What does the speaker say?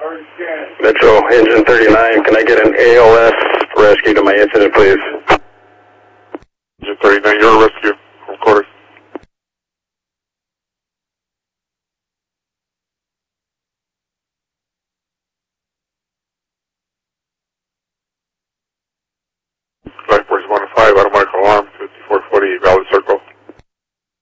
Metro, engine 39, can I get an ALS rescue to my incident, please?